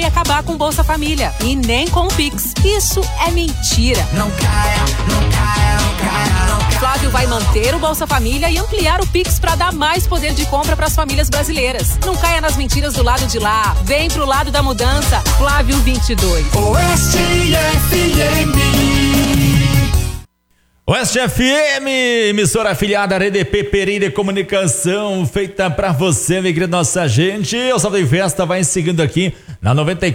acabar com o Bolsa Família. E nem com o Pix. Isso é mentira. Não caia, não caia, não caia, não caia. Flávio vai manter o Bolsa Família e ampliar o Pix para dar mais poder de compra para as famílias brasileiras. Não caia nas mentiras do lado de lá. Vem pro lado da mudança. Flávio 22. Oeste FM. Oeste FM, emissora afiliada à RDP Pereira Comunicação, feita pra você, minha querida nossa gente. O Sábado em Festa vai seguindo aqui na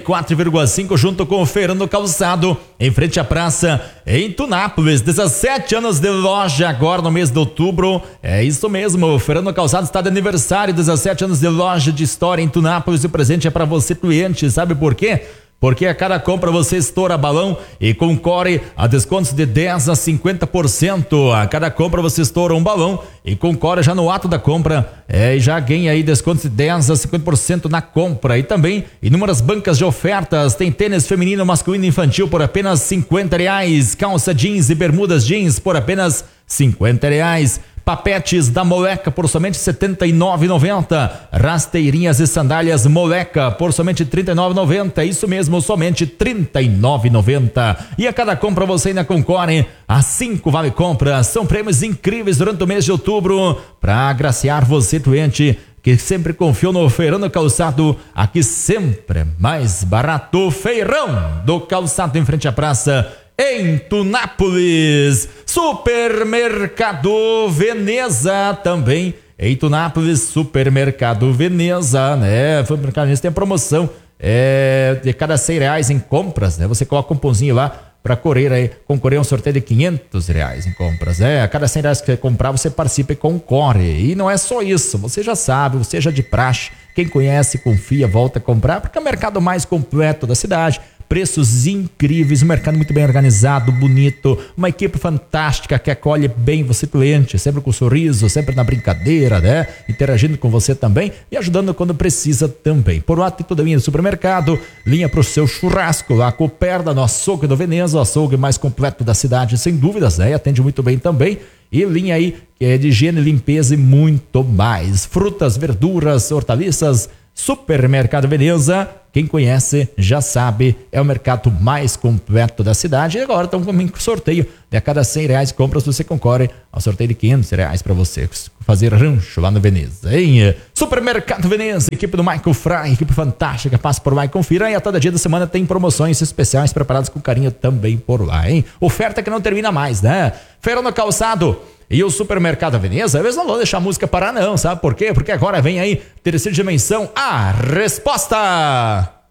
94,5 junto com o Feirão Calçado, em frente à praça em Tunápolis. 17 anos de loja agora no mês de outubro. É isso mesmo, o Feirão Calçado está de aniversário, 17 anos de loja de história em Tunápolis. E o presente é pra você, cliente, sabe por quê? Porque a cada compra você estoura balão e concorre a descontos de 10% a 50%. A cada compra você estoura um balão e concorre já no ato da compra. E já ganha aí descontos de 10% a 50% na compra. E também inúmeras bancas de ofertas. Tem tênis feminino, masculino e infantil por apenas R$50. Calça jeans e bermudas jeans por apenas R$50. Papetes da Moleca por somente R$ 79,90. Rasteirinhas e sandálias Moleca por somente R$ 39,90. Isso mesmo, somente R$ 39,90. E a cada compra você ainda concorre a 5 vale compras. São prêmios incríveis durante o mês de outubro para agraciar você, cliente, que sempre confiou no Feirão do Calçado. Aqui sempre mais barato. Feirão do Calçado em frente à praça em Tunápolis. Supermercado Veneza também em Tunápolis. Supermercado Veneza, né? Supermercado Veneza tem promoção de cada R$100 em compras, né? Você coloca um pãozinho lá para concorrer a um sorteio de R$500 em compras, né? A cada R$100 que você comprar, você participa e concorre. E não é só isso, você já sabe, você já de praxe, quem conhece, confia, volta a comprar, porque é o mercado mais completo da cidade. Preços incríveis, um mercado muito bem organizado, bonito, uma equipe fantástica que acolhe bem você, cliente, sempre com sorriso, sempre na brincadeira, né? Interagindo com você também e ajudando quando precisa também. Por lá tem toda a linha do supermercado, linha para o seu churrasco lá com o Perda, no açougue do Veneza, o açougue mais completo da cidade, sem dúvidas, né? E atende muito bem também. E linha aí que é de higiene, limpeza e muito mais. Frutas, verduras, hortaliças, Supermercado Veneza, quem conhece já sabe, é o mercado mais completo da cidade. E agora estão com um sorteio de a cada R$100 compras você concorre ao sorteio de R$500 para você fazer rancho lá no Veneza, hein? Supermercado Veneza, equipe do Michael Fry, equipe fantástica, passa por lá e confira. E a cada dia da semana tem promoções especiais preparadas com carinho também por lá, hein? Oferta que não termina mais, né? Feirão do Calçado e o Supermercado Veneza, eles não vão deixar a música parar não, sabe por quê? Porque agora vem aí, Terceira Dimensão, a resposta!